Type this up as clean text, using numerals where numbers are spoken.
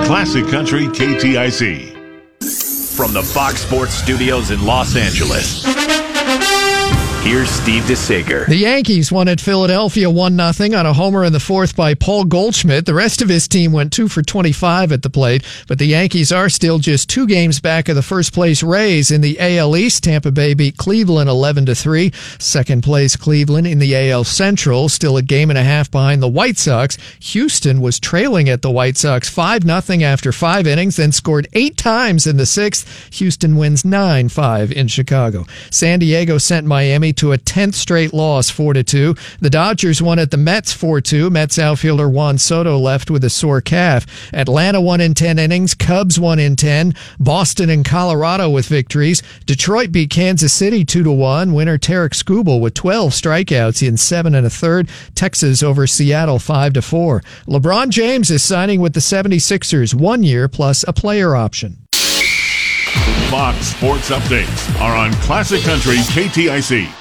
Classic Country KTIC. From the Fox Sports Studios in Los Angeles, here's Steve DeSager. The Yankees won at Philadelphia 1-0 on a homer in the fourth by Paul Goldschmidt. The rest of his team went 2 for 25 at the plate, but the Yankees are still just 2 games back of the first-place Rays in the AL East. Tampa Bay beat Cleveland 11-3. Second place Cleveland in the AL Central, still a game and a half behind the White Sox. Houston was trailing at the White Sox 5-0 after 5 innings, then scored 8 times in the 6th. Houston wins 9-5 in Chicago. San Diego sent Miami to a 10th straight loss, 4-2. The Dodgers won at the Mets 4-2. Mets outfielder Juan Soto left with a sore calf. Atlanta won in 10 innings. Cubs won in 10. Boston and Colorado with victories. Detroit beat Kansas City 2-1. Winner Tarek Skubal with 12 strikeouts in 7 1/3. Texas over Seattle 5-4. LeBron James is signing with the 76ers 1 year plus a player option. Fox Sports Updates are on Classic Country KTIC.